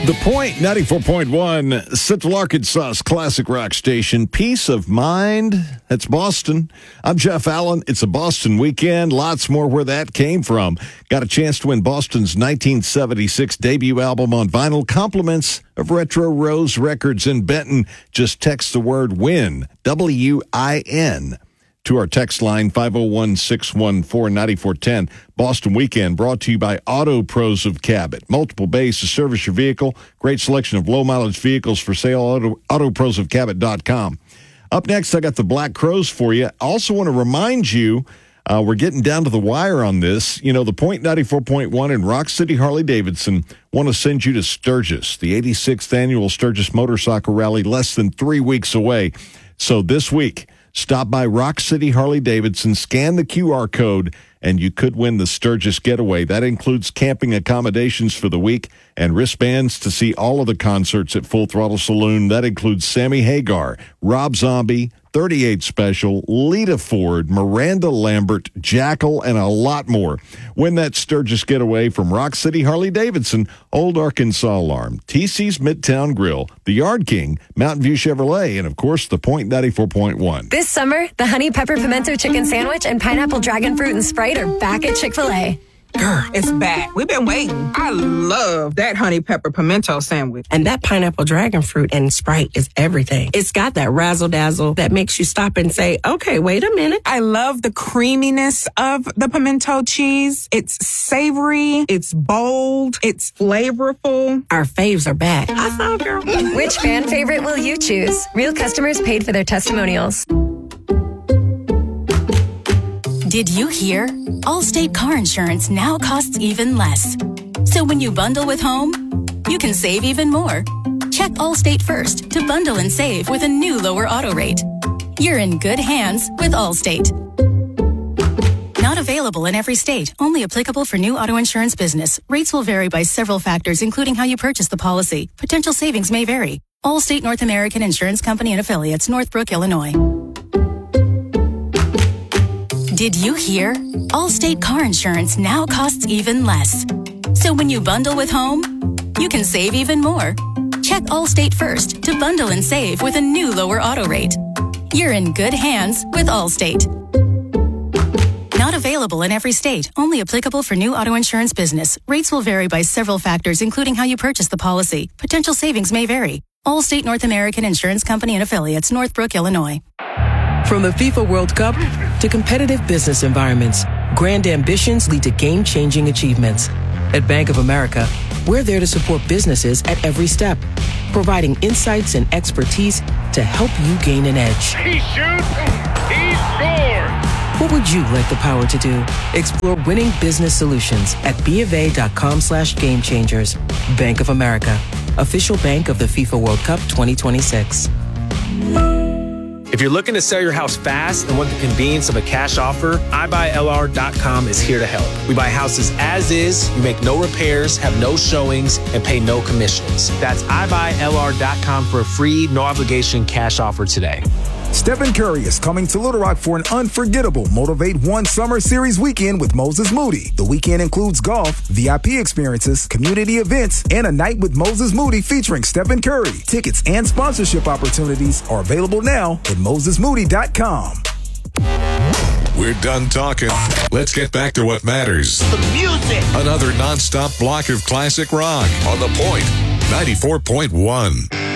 The Point, 94.1, Central Arkansas's classic rock station, Peace of Mind. That's Boston. I'm Jeff Allen. It's a Boston weekend. Lots more where that came from. Got a chance to win Boston's 1976 debut album on vinyl. Compliments of Retro Rose Records in Benton. Just text the word WIN, W-I-N, to our text line, 501-614-9410. Boston Weekend brought to you by Auto Pros of Cabot. Multiple bays to service your vehicle. Great selection of low-mileage vehicles for sale, autoprosofcabot.com. Up next, I got the Black Crowes for you. I also want to remind you, we're getting down to the wire on this. You know, the Point 94.1 and Rock City Harley-Davidson want to send you to Sturgis, the 86th annual Sturgis Motorcycle Rally, less than 3 weeks away. So this week, stop by Rock City Harley-Davidson, scan the QR code, and you could win the Sturgis Getaway. That includes camping accommodations for the week and wristbands to see all of the concerts at Full Throttle Saloon. That includes Sammy Hagar, Rob Zombie, 38 Special, Lita Ford, Miranda Lambert, Jackal, and a lot more. Win that Sturgis Getaway from Rock City Harley-Davidson, Old Arkansas Alarm, TC's Midtown Grill, the Yard King, Mountain View Chevrolet, and, of course, the Point 94.1. This summer, the Honey Pepper Pimento Chicken Sandwich and Pineapple Dragon Fruit and Sprite are back at Chick-fil-A. Girl, it's back. We've been waiting. I love that honey pepper pimento sandwich. And that pineapple dragon fruit and Sprite is everything. It's got that razzle-dazzle that makes you stop and say, okay, wait a minute. I love the creaminess of the pimento cheese. It's savory. It's bold. It's flavorful. Our faves are back. I saw, girl. Which fan favorite will you choose? Real customers paid for their testimonials. Did you hear? Allstate car insurance now costs even less. So when you bundle with home, you can save even more. Check Allstate first to bundle and save with a new lower auto rate. You're in good hands with Allstate. Not available in every state. Only applicable for new auto insurance business. Rates will vary by several factors, including how you purchase the policy. Potential savings may vary. Allstate North American Insurance Company and Affiliates, Northbrook, Illinois. Did you hear? Allstate car insurance now costs even less. So when you bundle with home, you can save even more. Check Allstate first to bundle and save with a new lower auto rate. You're in good hands with Allstate. Not available in every state. Only applicable for new auto insurance business. Rates will vary by several factors, including how you purchase the policy. Potential savings may vary. Allstate North American Insurance Company and Affiliates, Northbrook, Illinois. From the FIFA World Cup to competitive business environments, grand ambitions lead to game-changing achievements. At Bank of America, we're there to support businesses at every step, providing insights and expertise to help you gain an edge. He shoots, he scores! What would you like the power to do? Explore winning business solutions at BofA.com/gamechangers. Bank of America, official bank of the FIFA World Cup 2026. If you're looking to sell your house fast and want the convenience of a cash offer, iBuyLR.com is here to help. We buy houses as is, you make no repairs, have no showings, and pay no commissions. That's iBuyLR.com for a free, no-obligation cash offer today. Stephen Curry is coming to Little Rock for an unforgettable Motivate One Summer Series weekend with Moses Moody. The weekend includes golf, VIP experiences, community events, and a night with Moses Moody featuring Stephen Curry. Tickets and sponsorship opportunities are available now at MosesMoody.com. We're done talking. Let's get back to what matters. The music. Another nonstop block of classic rock on The Point 94.1.